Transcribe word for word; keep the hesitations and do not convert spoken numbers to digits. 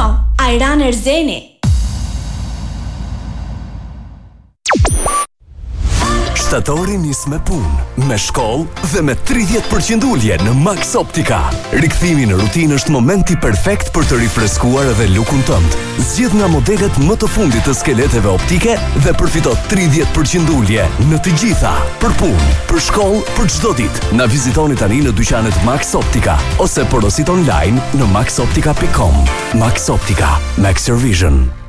Ajran Erzeni. Shtatori nis me punë, me shkollë dhe me tridhjetë përqind ulje në Max Optica. Rikthimi në rutinë është momenti perfekt për të rifreskuar edhe lukun tënd. Zgjidh nga modelet më të fundit të skeleteve optike dhe përfito tridhjetë përqind ulje në të gjitha. Për punë, për shkollë, për çdo ditë. Na vizitoni tani në dyqanet Max Optica ose porosit online në max optica dot com. Max Optica, Max Your Vision.